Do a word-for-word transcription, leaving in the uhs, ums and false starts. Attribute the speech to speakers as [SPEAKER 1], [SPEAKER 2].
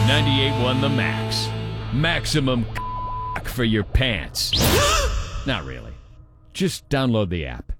[SPEAKER 1] ninety-eight point one The Max. Maximum for your pants. Not really. Just download the app.